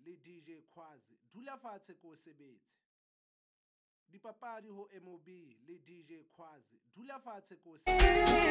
le DJ Quazi, dula fatshe ko sebetse. Dipapadi ho MOB le DJ Quazi, dula fatshe ko sebetse.